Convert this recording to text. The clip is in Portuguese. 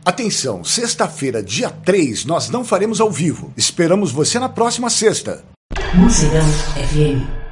Atenção, sexta-feira, dia 3, nós não faremos ao vivo. Esperamos você na próxima sexta. Mocedão FM.